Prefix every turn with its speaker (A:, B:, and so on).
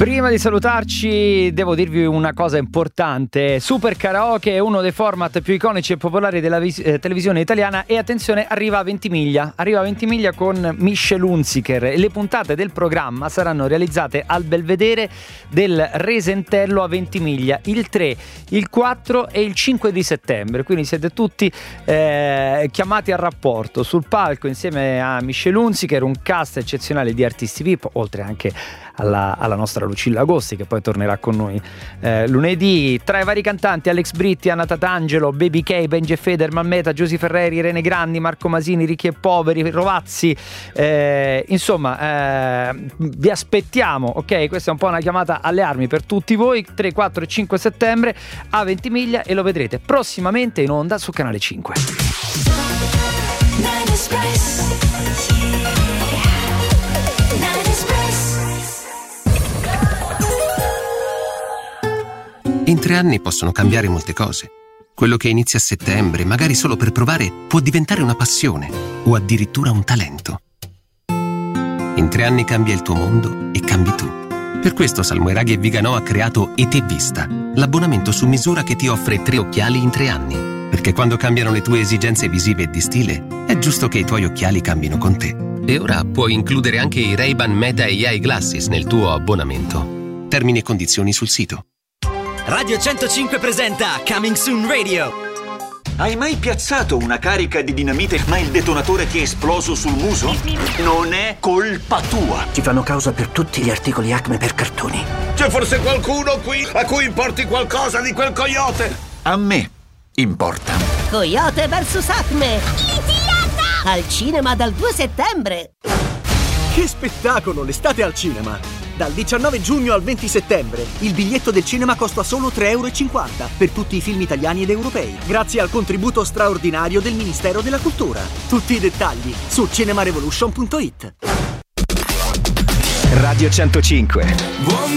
A: Prima di salutarci devo dirvi una cosa importante. Super Karaoke è uno dei format più iconici e popolari della televisione italiana e attenzione, arriva a Ventimiglia con Michelle Hunziker. Le puntate del programma saranno realizzate al Belvedere del Resentello a Ventimiglia il 3, il 4 e il 5 di settembre, quindi siete tutti chiamati a rapporto sul palco insieme a Michelle Hunziker, un cast eccezionale di artisti VIP, oltre anche alla nostra Lucilla Agosti, che poi tornerà con noi lunedì. Tra i vari cantanti Alex Britti, Anna Tatangelo, Baby K, Benji Feder, Mammeta, Giosi Ferreri, Irene Grandi, Marco Masini, Ricchi e Poveri, Rovazzi, insomma vi aspettiamo, ok? Questa è un po' una chiamata alle armi per tutti voi. 3, 4 e 5 settembre a Ventimiglia e lo vedrete prossimamente in onda su Canale 5.
B: In 3 anni possono cambiare molte cose. Quello che inizia a settembre, magari solo per provare, può diventare una passione o addirittura un talento. In 3 anni cambia il tuo mondo e cambi tu. Per questo Salmoiraghi e Viganò ha creato ET Vista, l'abbonamento su misura che ti offre 3 occhiali in 3 anni. Perché quando cambiano le tue esigenze visive e di stile, è giusto che i tuoi occhiali cambino con te. E ora puoi includere anche i Ray-Ban Meta AI Glasses nel tuo abbonamento. Termini e condizioni sul sito.
C: Radio 105 presenta Coming Soon Radio.
D: Hai mai piazzato una carica di dinamite ma il detonatore ti è esploso sul muso? Non è colpa tua.
E: Ci fanno causa per tutti gli articoli Acme per cartoni.
F: C'è forse qualcuno qui a cui importi qualcosa di quel coyote?
D: A me importa.
G: Coyote vs Acme. Litiata! Al cinema dal 2 settembre.
H: Che spettacolo, l'estate al cinema! Dal 19 giugno al 20 settembre il biglietto del cinema costa solo €3,50 per tutti i film italiani ed europei, grazie al contributo straordinario del Ministero della Cultura. Tutti i dettagli su cinemarevolution.it.
I: Radio 105.